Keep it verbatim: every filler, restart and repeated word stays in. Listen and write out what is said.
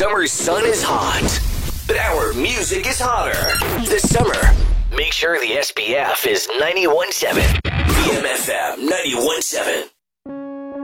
summer sun is hot, but our music is hotter. This summer, make sure the S P F is ninety-one point seven. B M F M ninety-one point seven.